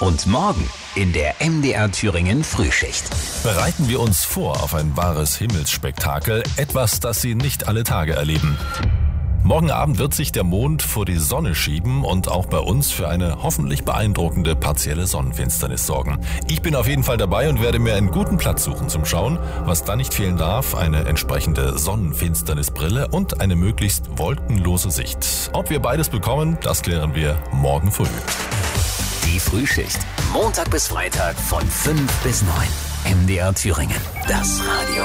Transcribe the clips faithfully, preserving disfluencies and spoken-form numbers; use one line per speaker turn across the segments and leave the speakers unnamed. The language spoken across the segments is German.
Und morgen in der M D R Thüringen Frühschicht.
Bereiten wir uns vor auf ein wahres Himmelsspektakel, etwas, das Sie nicht alle Tage erleben. Morgen Abend wird sich der Mond vor die Sonne schieben und auch bei uns für eine hoffentlich beeindruckende partielle Sonnenfinsternis sorgen. Ich bin auf jeden Fall dabei und werde mir einen guten Platz suchen zum Schauen. Was da nicht fehlen darf, eine entsprechende Sonnenfinsternisbrille und eine möglichst wolkenlose Sicht. Ob wir beides bekommen, das klären wir morgen früh.
Die Frühschicht. Montag bis Freitag von fünf bis neun. M D R Thüringen. Das Radio.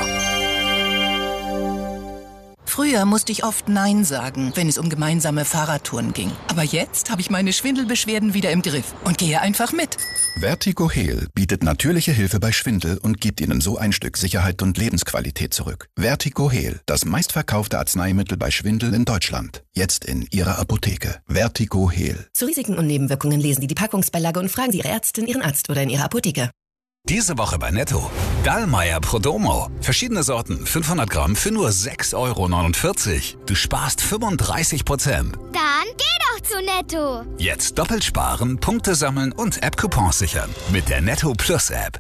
Früher musste ich oft Nein sagen, wenn es um gemeinsame Fahrradtouren ging. Aber jetzt habe ich meine Schwindelbeschwerden wieder im Griff und gehe einfach mit.
Vertigo Heal bietet natürliche Hilfe bei Schwindel und gibt Ihnen so ein Stück Sicherheit und Lebensqualität zurück. Vertigo Heal, das meistverkaufte Arzneimittel bei Schwindel in Deutschland. Jetzt in Ihrer Apotheke. Vertigo Heal.
Zu Risiken und Nebenwirkungen lesen Sie die Packungsbeilage und fragen Sie Ihre Ärztin, Ihren Arzt oder in Ihrer Apotheke.
Diese Woche bei Netto. Dallmayr Prodomo. Verschiedene Sorten, fünfhundert Gramm für nur sechs Euro neunundvierzig. Du sparst fünfunddreißig Prozent.
Dann geh doch zu Netto.
Jetzt doppelt sparen, Punkte sammeln und App-Coupons sichern. Mit der Netto Plus App.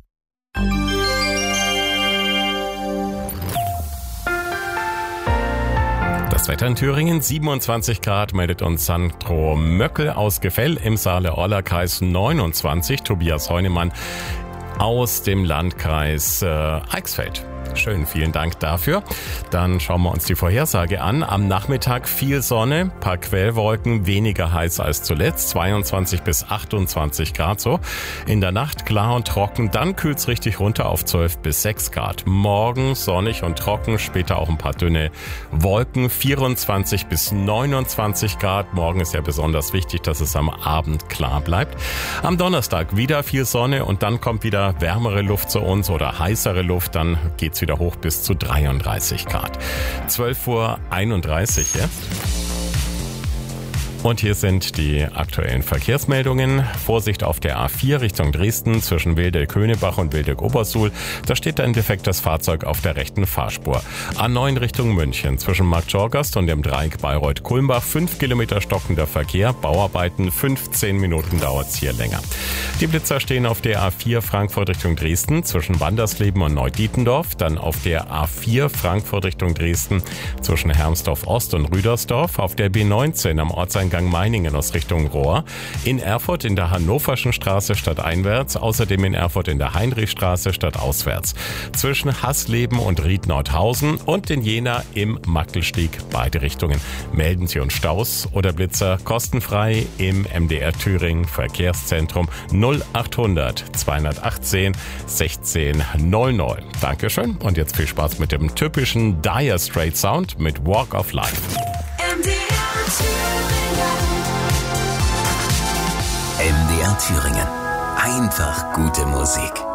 Das Wetter in Thüringen, siebenundzwanzig Grad, meldet uns Sandro Möckel aus Gefell, im Saale-Orla-Kreis neunundzwanzig, Tobias Heunemann aus dem Landkreis äh, Eichsfeld. Schön, vielen Dank dafür. Dann schauen wir uns die Vorhersage an. Am Nachmittag viel Sonne, paar Quellwolken, weniger heiß als zuletzt, zweiundzwanzig bis achtundzwanzig Grad so. In der Nacht klar und trocken, dann kühlt's richtig runter auf zwölf bis sechs Grad. Morgen sonnig und trocken, später auch ein paar dünne Wolken, vierundzwanzig bis neunundzwanzig Grad. Morgen ist ja besonders wichtig, dass es am Abend klar bleibt. Am Donnerstag wieder viel Sonne und dann kommt wieder wärmere Luft zu uns oder heißere Luft, dann geht's wieder hoch bis zu dreiunddreißig Grad. zwölf Uhr einunddreißig jetzt. Und hier sind die aktuellen Verkehrsmeldungen. Vorsicht auf der A vier Richtung Dresden zwischen Wildeck-Höhnebach und Wildeck-Obersuhl. Da steht ein defektes Fahrzeug auf der rechten Fahrspur. A neun Richtung München zwischen Marktschorgast und dem Dreieck Bayreuth-Kulmbach. fünf Kilometer stockender Verkehr. Bauarbeiten, fünfzehn Minuten dauert's hier länger. Die Blitzer stehen auf der A vier Frankfurt Richtung Dresden zwischen Wandersleben und Neudietendorf. Dann auf der A vier Frankfurt Richtung Dresden zwischen Hermsdorf Ost und Rüdersdorf. Auf der B neunzehn am Ortseingang Meiningen aus Richtung Rohr. In Erfurt in der Hannoverschen Straße stadteinwärts. Außerdem in Erfurt in der Heinrichstraße stadtauswärts. Zwischen Hasleben und Ried-Nordhausen und in Jena im Mackelstieg. Beide Richtungen. Melden Sie uns Staus oder Blitzer kostenfrei im M D R Thüringen Verkehrszentrum null achthundert zweihundertachtzehn sechzehn null null. Dankeschön und jetzt viel Spaß mit dem typischen Dire Straits Sound mit Walk of Life.
M D R Thüringen. Einfach gute Musik.